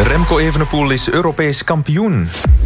Remco Evenepoel is Europees kampioen.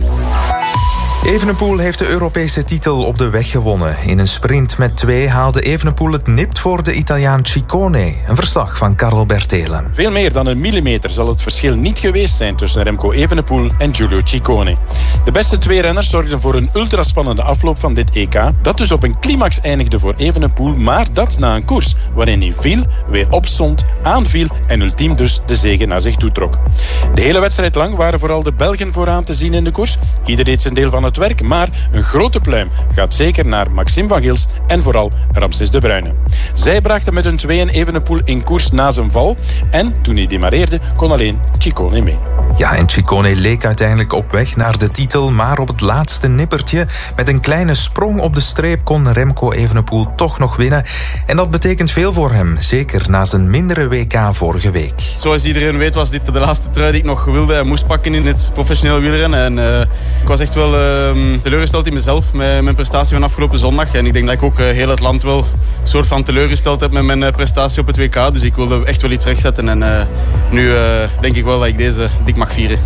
Evenepoel heeft de Europese titel op de weg gewonnen. In een sprint met 2 haalde Evenepoel het nipt voor de Italiaan Ciccone. Een verslag van Karel Bertelen. Veel meer dan 1 millimeter zal het verschil niet geweest zijn tussen Remco Evenepoel en Giulio Ciccone. De beste 2 renners zorgden voor een ultraspannende afloop van dit EK. Dat dus op een climax eindigde voor Evenepoel, maar dat na een koers waarin hij viel, weer opstond, aanviel en ultiem dus de zege naar zich toe trok. De hele wedstrijd lang waren vooral de Belgen vooraan te zien in de koers. Ieder deed zijn deel van het werk, maar een grote pluim gaat zeker naar Maxime van Gils en vooral Ramses de Bruyne. Zij brachten met hun tweeën Evenepoel in koers na zijn val en toen hij demareerde kon alleen Ciccone mee. Ja, en Ciccone leek uiteindelijk op weg naar de titel, maar op het laatste nippertje met een kleine sprong op de streep kon Remco Evenepoel toch nog winnen. En dat betekent veel voor hem, zeker na zijn mindere WK vorige week. Zoals iedereen weet was dit de laatste trui die ik nog wilde en moest pakken in het professioneel wielrennen. En ik was echt wel teleurgesteld in mezelf met mijn prestatie van afgelopen zondag. En ik denk dat ik ook heel het land wel een soort van teleurgesteld heb met mijn prestatie op het WK. Dus ik wilde echt wel iets rechtzetten. En nu denk ik wel dat ik deze dik mag vieren.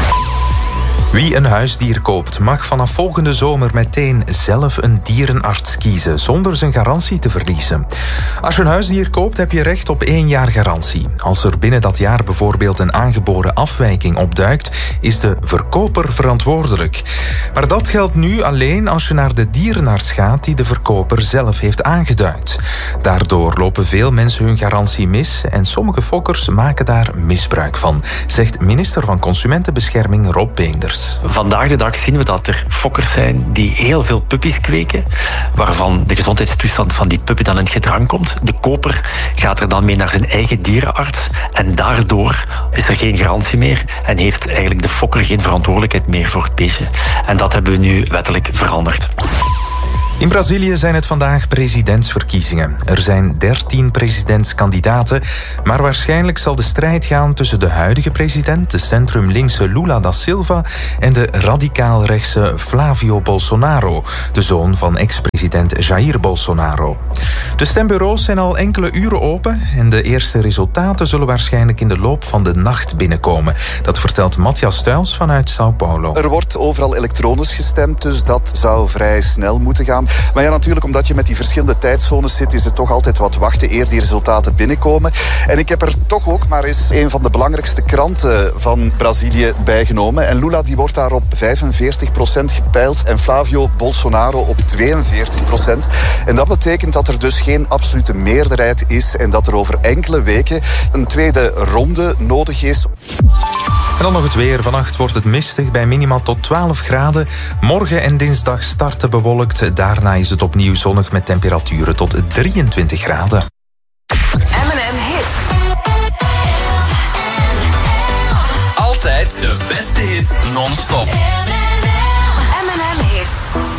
Wie een huisdier koopt, mag vanaf volgende zomer meteen zelf een dierenarts kiezen, zonder zijn garantie te verliezen. Als je een huisdier koopt, heb je recht op 1 jaar garantie. Als er binnen dat jaar bijvoorbeeld een aangeboren afwijking opduikt, is de verkoper verantwoordelijk. Maar dat geldt nu alleen als je naar de dierenarts gaat die de verkoper zelf heeft aangeduid. Daardoor lopen veel mensen hun garantie mis en sommige fokkers maken daar misbruik van, zegt minister van Consumentenbescherming Rob Beenders. Vandaag de dag zien we dat er fokkers zijn die heel veel puppies kweken, waarvan de gezondheidstoestand van die puppy dan in het gedrang komt. De koper gaat er dan mee naar zijn eigen dierenarts en daardoor is er geen garantie meer en heeft eigenlijk de fokker geen verantwoordelijkheid meer voor het beestje. En dat hebben we nu wettelijk veranderd. In Brazilië zijn het vandaag presidentsverkiezingen. Er zijn 13 presidentskandidaten, maar waarschijnlijk zal de strijd gaan tussen de huidige president, de centrum-linkse Lula da Silva, en de radicaal-rechtse Flavio Bolsonaro, de zoon van ex-president Jair Bolsonaro. De stembureaus zijn al enkele uren open en de eerste resultaten zullen waarschijnlijk in de loop van de nacht binnenkomen. Dat vertelt Matthias Stuyls vanuit São Paulo. Er wordt overal elektronisch gestemd, dus dat zou vrij snel moeten gaan. Maar ja, natuurlijk, omdat je met die verschillende tijdzones zit, is het toch altijd wat wachten eer die resultaten binnenkomen. En ik heb er toch ook maar eens een van de belangrijkste kranten van Brazilië bijgenomen. En Lula die wordt daar op 45% gepeild en Flavio Bolsonaro op 42%. En dat betekent dat er dus geen absolute meerderheid is en dat er over enkele weken een tweede ronde nodig is. En dan nog het weer. Vannacht wordt het mistig bij minimaal tot 12 graden. Morgen en dinsdag starten bewolkt. Daarna is het opnieuw zonnig met temperaturen tot 23 graden. M&M Hits. Altijd de beste hits non-stop. M&M Hits.